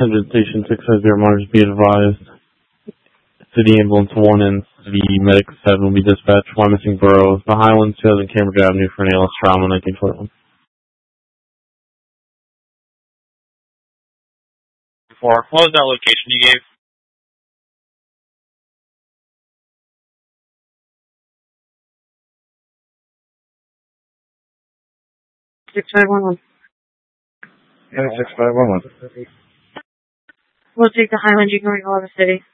600 Station 650 Mars, be advised. City Ambulance 1 and City Medic 7 will be dispatched. One missing borough. The Highlands 2000 Cambridge Avenue for an ALS trauma 1921. What was that location you gave? 6511. Yeah, 6511. We'll take the Highland. You can recall the city.